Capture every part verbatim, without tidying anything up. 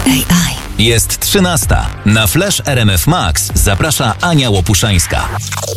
A I. Jest trzynasta. Na Flash R M F Max zaprasza Ania Łopuszańska.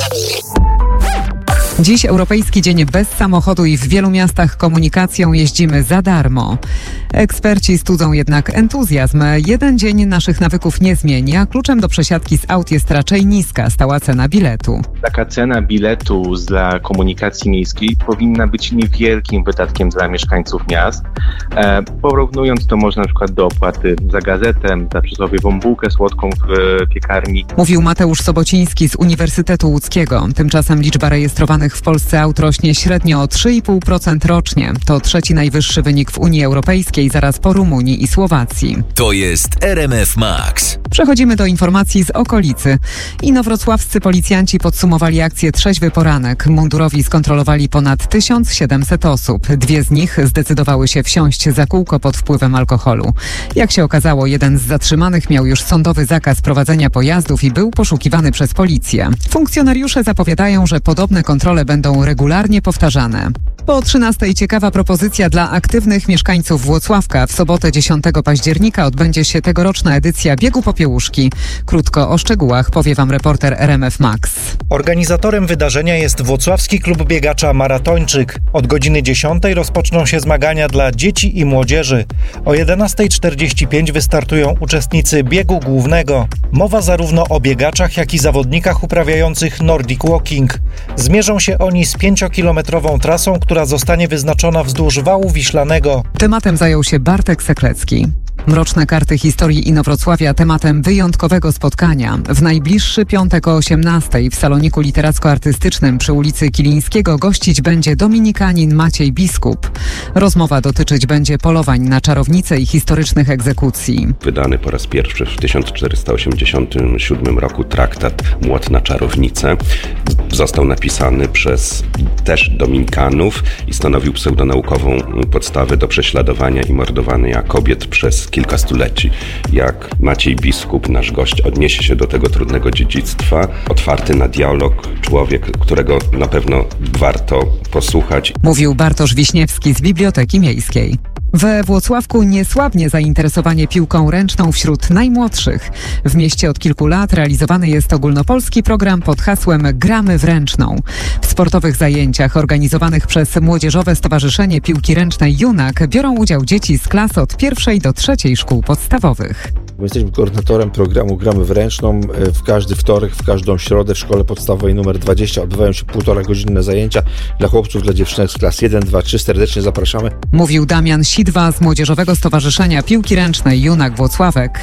Dziś Europejski Dzień bez samochodu i w wielu miastach komunikacją jeździmy za darmo. Eksperci studzą jednak entuzjazm. Jeden dzień naszych nawyków nie zmieni, a kluczem do przesiadki z aut jest raczej niska stała cena biletu. Taka cena biletu dla komunikacji miejskiej powinna być niewielkim wydatkiem dla mieszkańców miast. E, porównując to może na przykład do opłaty za gazetę, za przysłowiową bułkę słodką w e, piekarni. Mówił Mateusz Sobociński z Uniwersytetu Łódzkiego. Tymczasem liczba rejestrowanych w Polsce aut rośnie średnio o trzy i pół procent rocznie. To trzeci najwyższy wynik w Unii Europejskiej, zaraz po Rumunii i Słowacji. To jest R M F Max. Przechodzimy do informacji z okolicy. Inowrocławscy policjanci podsumowali akcję Trzeźwy Poranek. Mundurowi skontrolowali ponad tysiąc siedemset osób. Dwie z nich zdecydowały się wsiąść za kółko pod wpływem alkoholu. Jak się okazało, jeden z zatrzymanych miał już sądowy zakaz prowadzenia pojazdów i był poszukiwany przez policję. Funkcjonariusze zapowiadają, że podobne kontrole będą regularnie powtarzane. Po trzynastej ciekawa propozycja dla aktywnych mieszkańców Włocławka. W sobotę dziesiątego października odbędzie się tegoroczna edycja Biegu Popiełuszki. Krótko o szczegółach powie Wam reporter R M F Max. Organizatorem wydarzenia jest Włocławski Klub Biegacza Maratończyk. Od godziny dziesiątej rozpoczną się zmagania dla dzieci i młodzieży. O jedenasta czterdzieści pięć wystartują uczestnicy biegu głównego. Mowa zarówno o biegaczach, jak i zawodnikach uprawiających Nordic Walking. Zmierzą się oni z pięciokilometrową trasą, która zostanie wyznaczona wzdłuż Wału Wiślanego. Tematem zajął się Bartek Seklecki. Mroczne karty historii Inowrocławia tematem wyjątkowego spotkania. W najbliższy piątek o osiemnastej w saloniku literacko-artystycznym przy ulicy Kilińskiego gościć będzie dominikanin Maciej Biskup. Rozmowa dotyczyć będzie polowań na czarownice i historycznych egzekucji. Wydany po raz pierwszy w tysiąc czterysta osiemdziesiątym siódmym roku traktat Młot na czarownicę został napisany przez też dominikanów i stanowił pseudonaukową podstawę do prześladowania i mordowania kobiet przez kilka stuleci. Jak Maciej Biskup, nasz gość, odniesie się do tego trudnego dziedzictwa, otwarty na dialog, człowiek, którego na pewno warto posłuchać. Mówił Bartosz Wiśniewski z Biblioteki Miejskiej. We Włocławku niesłabnie zainteresowanie piłką ręczną wśród najmłodszych. W mieście od kilku lat realizowany jest ogólnopolski program pod hasłem Gramy w ręczną. W sportowych zajęciach organizowanych przez Młodzieżowe Stowarzyszenie Piłki Ręcznej Junak biorą udział dzieci z klas od pierwszej do trzeciej szkół podstawowych. Jesteśmy koordynatorem programu Gramy w ręczną. W każdy wtorek, w każdą środę w szkole podstawowej numer dwadzieścia odbywają się półtora godzinne zajęcia dla chłopców, dla dziewczynek z klas jeden, dwa, trzy. Serdecznie zapraszamy. Mówił Damian Sidwa z Młodzieżowego Stowarzyszenia Piłki Ręcznej Junak Włocławek.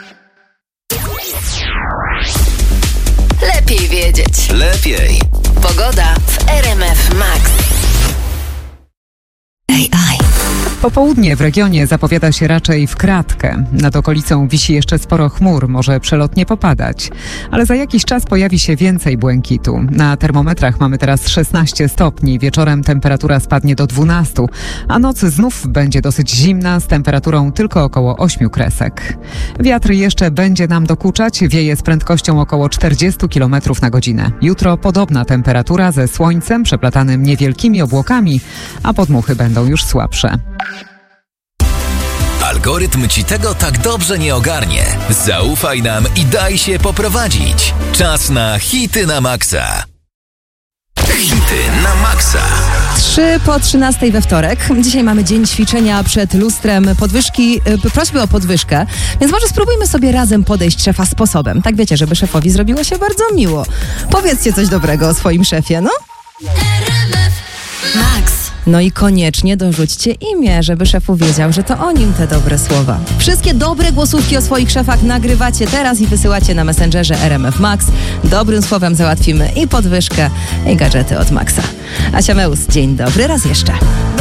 Lepiej wiedzieć. Lepiej. Pogoda w R M F Max. A I. Popołudnie w regionie zapowiada się raczej w kratkę. Nad okolicą wisi jeszcze sporo chmur, może przelotnie popadać. Ale za jakiś czas pojawi się więcej błękitu. Na termometrach mamy teraz szesnaście stopni. Wieczorem temperatura spadnie do dwunastu, a noc znów będzie dosyć zimna z temperaturą tylko około ośmiu kresek. Wiatr jeszcze będzie nam dokuczać, wieje z prędkością około czterdzieści kilometrów na godzinę. Jutro podobna temperatura ze słońcem przeplatanym niewielkimi obłokami, a podmuchy będą już słabsze. Algorytm ci tego tak dobrze nie ogarnie. Zaufaj nam i daj się poprowadzić. Czas na hity na maksa. Hity na maksa. Trzy po trzynastej we wtorek. Dzisiaj mamy dzień ćwiczenia przed lustrem. Podwyżki, prośby o podwyżkę. Więc może spróbujmy sobie razem podejść szefa sposobem. Tak wiecie, żeby szefowi zrobiło się bardzo miło. Powiedzcie coś dobrego o swoim szefie, no? Max. No i koniecznie dorzućcie imię, żeby szefu wiedział, że to o nim te dobre słowa. Wszystkie dobre głosówki o swoich szefach nagrywacie teraz i wysyłacie na Messengerze R M F Max. Dobrym słowem załatwimy i podwyżkę, i gadżety od Maxa. Asia Meus, dzień dobry raz jeszcze.